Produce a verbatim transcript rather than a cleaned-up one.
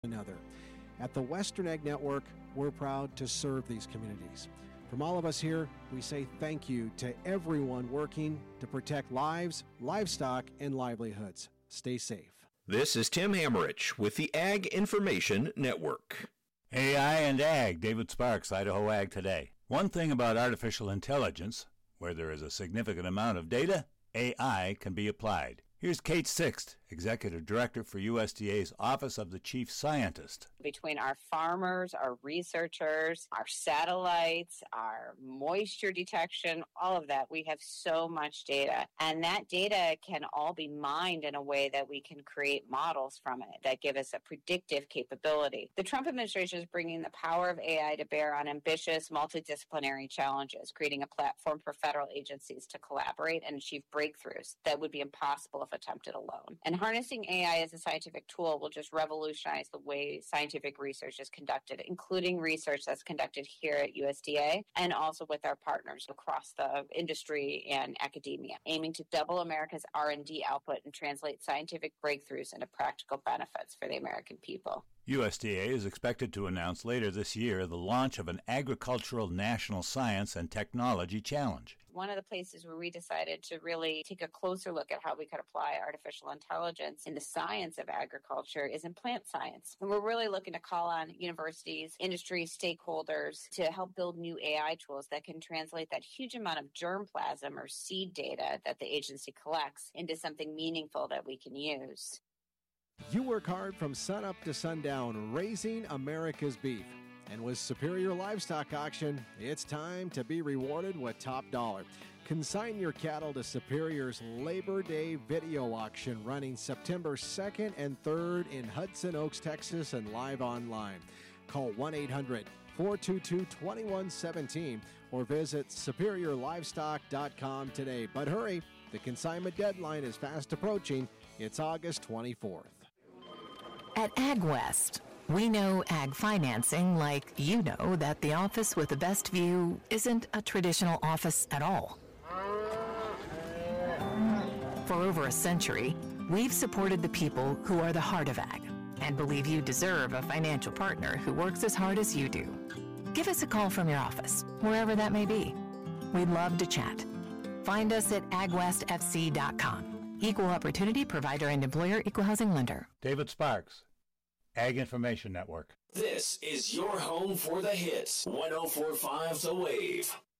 another. At the Western Ag Network, we're proud to serve these communities. From all of us here, we say thank you to everyone working to protect lives, livestock, and livelihoods. Stay safe. This is Tim Hammerich with the Ag Information Network. A I and Ag, David Sparks, Idaho Ag Today. One thing about artificial intelligence, where there is a significant amount of data, A I can be applied. Here's Kate Sixt, Executive Director for U S D A's Office of the Chief Scientist. Between our farmers, our researchers, our satellites, our moisture detection, all of that, we have so much data. And that data can all be mined in a way that we can create models from it that give us a predictive capability. The Trump administration is bringing the power of A I to bear on ambitious, multidisciplinary challenges, creating a platform for federal agencies to collaborate and achieve breakthroughs that would be impossible if attempted alone. And harnessing A I as a scientific tool will just revolutionize the way scientific research is conducted, including research that's conducted here at U S D A and also with our partners across the industry and academia, aiming to double America's R and D output and translate scientific breakthroughs into practical benefits for the American people. U S D A is expected to announce later this year the launch of an Agricultural National Science and Technology Challenge. One of the places where we decided to really take a closer look at how we could apply artificial intelligence in the science of agriculture is in plant science. And we're really looking to call on universities, industry stakeholders to help build new A I tools that can translate that huge amount of germplasm or seed data that the agency collects into something meaningful that we can use. You work hard from sunup to sundown, raising America's beef. And with Superior Livestock Auction, it's time to be rewarded with top dollar. Consign your cattle to Superior's Labor Day video auction running September second and third in Hudson Oaks, Texas, and live online. Call one eight hundred, four two two, two one one one seven or visit superior livestock dot com today. But hurry, the consignment deadline is fast approaching. It's August twenty-fourth. At AgWest, we know ag financing like you know that the office with the best view isn't a traditional office at all. For over a century, we've supported the people who are the heart of ag and believe you deserve a financial partner who works as hard as you do. Give us a call from your office, wherever that may be. We'd love to chat. Find us at ag west f c dot com. Equal Opportunity Provider and Employer, Equal Housing Lender. David Sparks, Ag Information Network. This is your home for the hits. one oh four point five The Wave.